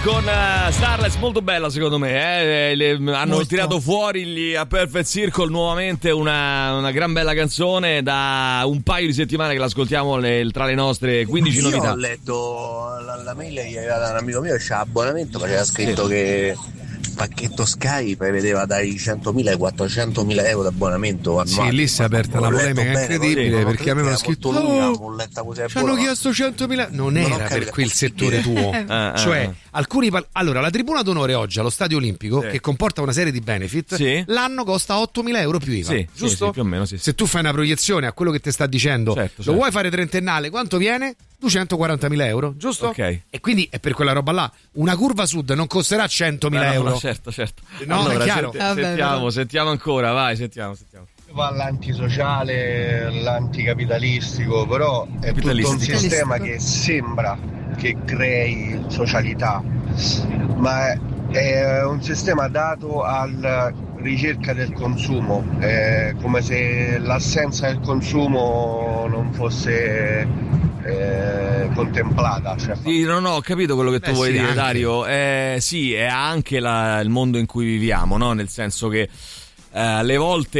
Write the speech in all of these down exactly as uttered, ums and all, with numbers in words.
con uh, Starless, molto bella secondo me, eh? Le, hanno molto. tirato fuori gli A Perfect Circle nuovamente una, una gran bella canzone, da un paio di settimane che l'ascoltiamo le, tra le nostre quindici Io novità. Ho letto la, la mail che aveva da un amico mio che c'ha abbonamento, ma c'era scritto sì. che il pacchetto Sky prevedeva dai centomila ai quattrocentomila euro di abbonamento annuale. Sì, lì si è aperta una polemica incredibile, sì, perché avevano scritto oh, ci hanno chiesto centomila, non, non era per quel settore tuo. ah, cioè ah. alcuni pal- allora la tribuna d'onore oggi allo Stadio Olimpico, sì. che comporta una serie di benefit, sì. l'anno costa ottomila euro più I V A, sì, giusto? Sì, sì, più o meno, sì, sì. Se tu fai una proiezione a quello che ti sta dicendo, certo, lo certo. vuoi fare trentennale, quanto viene? duecentoquarantamila euro, giusto? Ok. E quindi è per quella roba là. Una curva sud non costerà centomila no, euro. No, certo, certo. No, allora, è chiaro. Senti, Vabbè, sentiamo, no. sentiamo ancora, vai, sentiamo, sentiamo. Va l'antisociale, l'anticapitalistico, però è tutto un sistema che sembra che crei socialità, ma è un sistema dato alla ricerca del consumo, è come se l'assenza del consumo non fosse eh, contemplata. Cioè... Sì, non ho capito quello che tu Beh, vuoi sì, dire, anche. Dario. Eh, sì, è anche la, il mondo in cui viviamo, no? Nel senso che eh, alle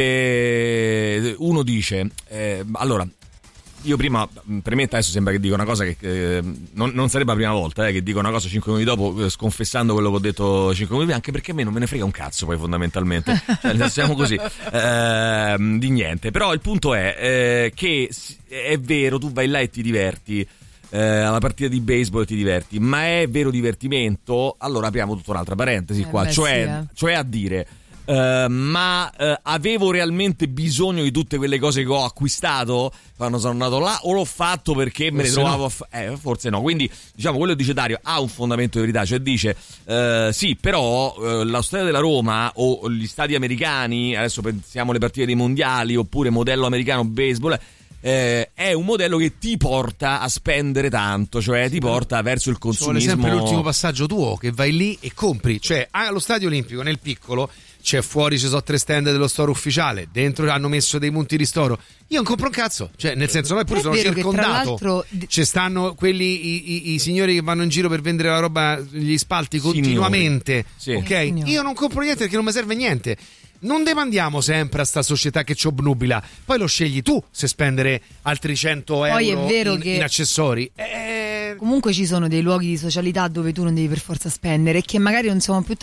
volte uno dice, eh, allora. Io prima, premetto, adesso sembra che dico una cosa che eh, non, non sarebbe la prima volta eh, che dico una cosa cinque minuti dopo, eh, sconfessando quello che ho detto cinque minuti, anche perché a me non me ne frega un cazzo poi fondamentalmente, cioè, siamo così, eh, di niente. Però il punto è eh, che è vero, tu vai là e ti diverti, eh, alla partita di baseball e ti diverti, ma è vero divertimento? Allora apriamo tutta un'altra parentesi eh, qua, beh, cioè, sì, eh. cioè a dire... Uh, ma uh, avevo realmente bisogno di tutte quelle cose che ho acquistato quando sono andato là, o l'ho fatto perché forse me ne trovavo no. a fa- eh, forse no. Quindi diciamo quello che dice Dario ha un fondamento di verità, cioè dice uh, sì, però uh, lo stadio della Roma o gli stadi americani, adesso pensiamo alle partite dei mondiali oppure modello americano baseball, Eh, è un modello che ti porta a spendere tanto, cioè ti porta verso il consumismo. Vuole sempre l'ultimo passaggio tuo, che vai lì e compri, cioè allo Stadio Olimpico nel piccolo c'è fuori, ci sono tre stand dello store ufficiale, dentro hanno messo dei punti di ristoro. Io non compro un cazzo, cioè nel senso, noi pure sono circondato, ci stanno quelli i, i, i signori che vanno in giro per vendere la roba, gli spalti continuamente, sì. ok? Signori. Io non compro niente perché non mi serve niente. Non demandiamo sempre a sta società che ci obnubila, poi lo scegli tu se spendere altri cento poi euro è vero in, che in accessori. Eh... Comunque ci sono dei luoghi di socialità dove tu non devi per forza spendere e che magari non siamo più